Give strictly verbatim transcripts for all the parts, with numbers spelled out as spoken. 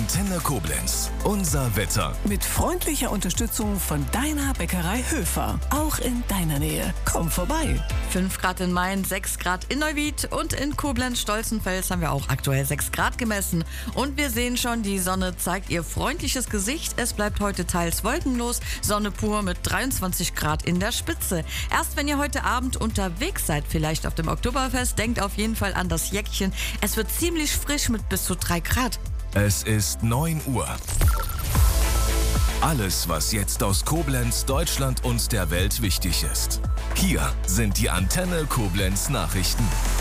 Antenne Koblenz. Unser Wetter. Mit freundlicher Unterstützung von deiner Bäckerei Höfer. Auch in deiner Nähe. Komm vorbei. fünf Grad in Main, sechs Grad in Neuwied und in Koblenz-Stolzenfels haben wir auch aktuell sechs Grad gemessen. Und wir sehen schon, die Sonne zeigt ihr freundliches Gesicht. Es bleibt heute teils wolkenlos, Sonne pur mit dreiundzwanzig Grad in der Spitze. Erst wenn ihr heute Abend unterwegs seid, vielleicht auf dem Oktoberfest, denkt auf jeden Fall an das Jäckchen. Es wird ziemlich frisch mit bis zu drei Grad. Es ist neun Uhr. Alles, was jetzt aus Koblenz, Deutschland und der Welt wichtig ist. Hier sind die Antenne Koblenz Nachrichten.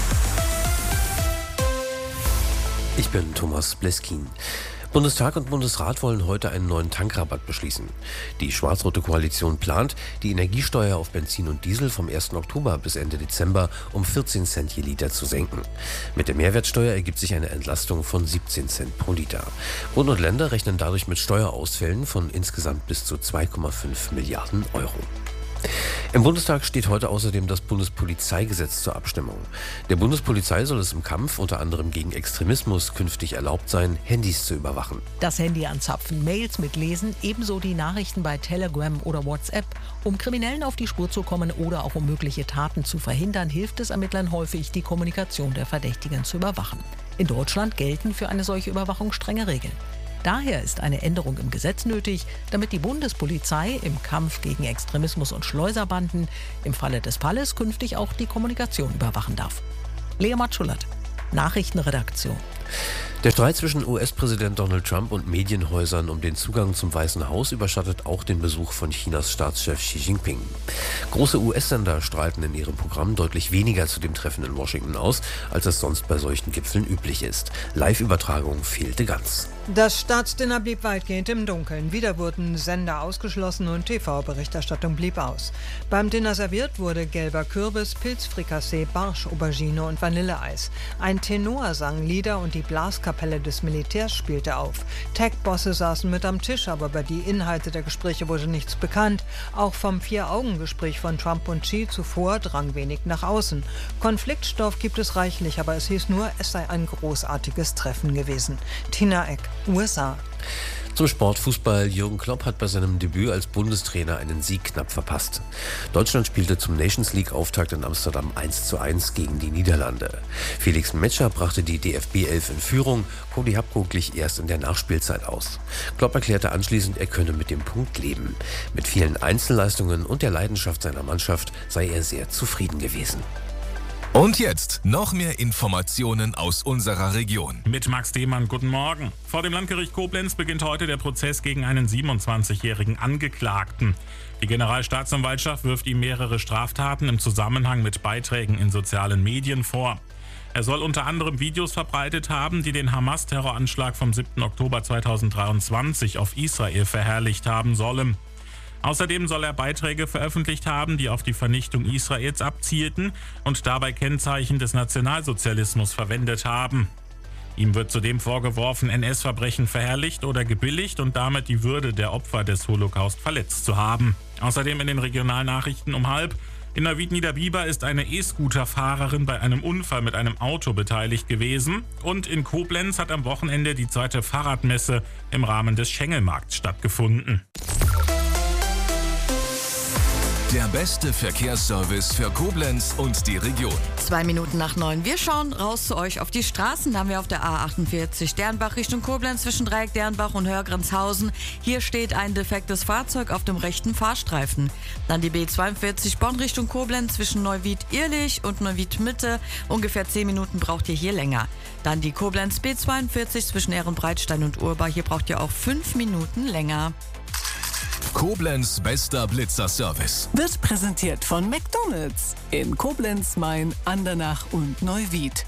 Ich bin Thomas Bleskin. Bundestag und Bundesrat wollen heute einen neuen Tankrabatt beschließen. Die schwarz-rote Koalition plant, die Energiesteuer auf Benzin und Diesel vom ersten Oktober bis Ende Dezember um vierzehn Cent je Liter zu senken. Mit der Mehrwertsteuer ergibt sich eine Entlastung von siebzehn Cent pro Liter. Bund und Länder rechnen dadurch mit Steuerausfällen von insgesamt bis zu zwei Komma fünf Milliarden Euro. Im Bundestag steht heute außerdem das Bundespolizeigesetz zur Abstimmung. Der Bundespolizei soll es im Kampf unter anderem gegen Extremismus künftig erlaubt sein, Handys zu überwachen. Das Handy anzapfen, Mails mitlesen, ebenso die Nachrichten bei Telegram oder WhatsApp. Um Kriminellen auf die Spur zu kommen oder auch um mögliche Taten zu verhindern, hilft es Ermittlern häufig, die Kommunikation der Verdächtigen zu überwachen. In Deutschland gelten für eine solche Überwachung strenge Regeln. Daher ist eine Änderung im Gesetz nötig, damit die Bundespolizei im Kampf gegen Extremismus und Schleuserbanden im Falle des Falles künftig auch die Kommunikation überwachen darf. Lea Matschullert, Nachrichtenredaktion. Der Streit zwischen U S-Präsident Donald Trump und Medienhäusern um den Zugang zum Weißen Haus überschattet auch den Besuch von Chinas Staatschef Xi Jinping. Große U S-Sender strahlten in ihrem Programm deutlich weniger zu dem Treffen in Washington aus, als es sonst bei solchen Gipfeln üblich ist. Live-Übertragung fehlte ganz. Das Staatsdinner blieb weitgehend im Dunkeln. Wieder wurden Sender ausgeschlossen und T V-Berichterstattung blieb aus. Beim Dinner serviert wurde gelber Kürbis, Pilzfrikassee, Barsch, Aubergine und Vanilleeis. Ein Tenor sang Lieder und die Blaskapelle des Militärs spielte auf. Tech-Bosse saßen mit am Tisch, aber über die Inhalte der Gespräche wurde nichts bekannt. Auch vom Vier-Augen-Gespräch von Trump und Xi zuvor drang wenig nach außen. Konfliktstoff gibt es reichlich, aber es hieß nur, es sei ein großartiges Treffen gewesen. Tina Eck, U S A. Zum Sportfußball. Jürgen Klopp hat bei seinem Debüt als Bundestrainer einen Sieg knapp verpasst. Deutschland spielte zum Nations League-Auftakt in Amsterdam eins zu eins gegen die Niederlande. Felix Metscher brachte die D F B elf in Führung, Cody Hapko glich erst in der Nachspielzeit aus. Klopp erklärte anschließend, er könne mit dem Punkt leben. Mit vielen Einzelleistungen und der Leidenschaft seiner Mannschaft sei er sehr zufrieden gewesen. Und jetzt noch mehr Informationen aus unserer Region. Mit Max Demann, guten Morgen. Vor dem Landgericht Koblenz beginnt heute der Prozess gegen einen siebenundzwanzigjährigen Angeklagten. Die Generalstaatsanwaltschaft wirft ihm mehrere Straftaten im Zusammenhang mit Beiträgen in sozialen Medien vor. Er soll unter anderem Videos verbreitet haben, die den Hamas-Terroranschlag vom siebten Oktober zweitausenddreiundzwanzig auf Israel verherrlicht haben sollen. Außerdem soll er Beiträge veröffentlicht haben, die auf die Vernichtung Israels abzielten und dabei Kennzeichen des Nationalsozialismus verwendet haben. Ihm wird zudem vorgeworfen, N S-Verbrechen verherrlicht oder gebilligt und damit die Würde der Opfer des Holocaust verletzt zu haben. Außerdem in den Regionalnachrichten um halb: In Neuwied-Niederbiber ist eine E-Scooter-Fahrerin bei einem Unfall mit einem Auto beteiligt gewesen. Und in Koblenz hat am Wochenende die zweite Fahrradmesse im Rahmen des Schengelmarkts stattgefunden. Der beste Verkehrsservice für Koblenz und die Region. Zwei Minuten nach neun. Wir schauen raus zu euch auf die Straßen. Da haben wir auf der A achtundvierzig Dernbach Richtung Koblenz zwischen Dreieck Dernbach und Hörgrenzhausen. Hier steht ein defektes Fahrzeug auf dem rechten Fahrstreifen. Dann die B zweiundvierzig Bonn Richtung Koblenz zwischen Neuwied-Irlich und Neuwied-Mitte. Ungefähr zehn Minuten braucht ihr hier länger. Dann die Koblenz B zweiundvierzig zwischen Ehrenbreitstein und Urbar. Hier braucht ihr auch fünf Minuten länger. Koblenz bester Blitzerservice. Wird präsentiert von McDonald's in Koblenz, Main, Andernach und Neuwied.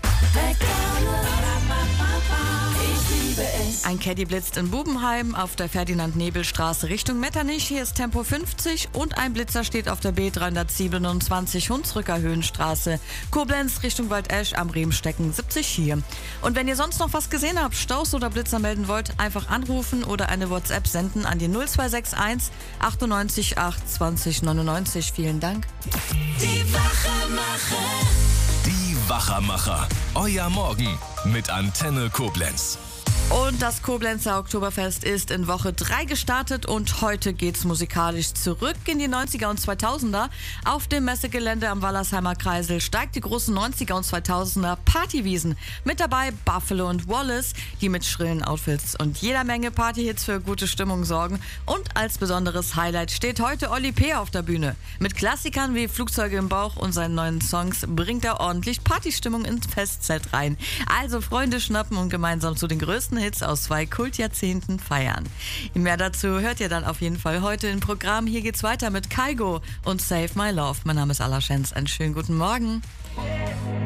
Ein Caddy blitzt in Bubenheim auf der Ferdinand-Nebel-Straße Richtung Metternich. Hier ist Tempo fünfzig und ein Blitzer steht auf der B dreihundertsiebenundzwanzig Hunsrücker Höhenstraße. Koblenz Richtung Waldesch am Riemstecken siebzig hier. Und wenn ihr sonst noch was gesehen habt, Staus oder Blitzer melden wollt, einfach anrufen oder eine WhatsApp senden an die null zwei sechs eins achtundneunzig acht zwanzig neunundneunzig. Vielen Dank. Die Wachermacher. Die Wachermacher. Euer Morgen mit Antenne Koblenz. Und das Koblenzer Oktoberfest ist in Woche drei gestartet und heute geht's musikalisch zurück in die neunziger und zweitausender. Auf dem Messegelände am Wallersheimer Kreisel steigt die großen neunziger und zweitausender Partywiesen. Mit dabei Buffalo und Wallace, die mit schrillen Outfits und jeder Menge Partyhits für gute Stimmung sorgen. Und als besonderes Highlight steht heute Olli P. auf der Bühne. Mit Klassikern wie Flugzeuge im Bauch und seinen neuen Songs bringt er ordentlich Partystimmung ins Festzelt rein. Also Freunde schnappen und gemeinsam zu den größten Hits aus zwei Kultjahrzehnten feiern. Mehr dazu hört ihr dann auf jeden Fall heute im Programm. Hier geht's weiter mit Kygo und Save My Love. Mein Name ist Alla Schenz. Einen schönen guten Morgen.